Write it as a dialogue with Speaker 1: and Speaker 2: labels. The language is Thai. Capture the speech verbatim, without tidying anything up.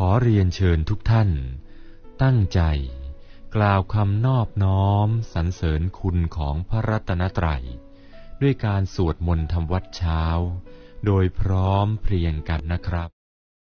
Speaker 1: อเรียนเชิญทุกท่านตั้งใจกล่าวคำนอบน้อมสรรเสริญคุณของพระรัตนตรัยด้วยการสวดมนต์ทำวัดเช้าโดยพร้อมเพรียงกันนะครับ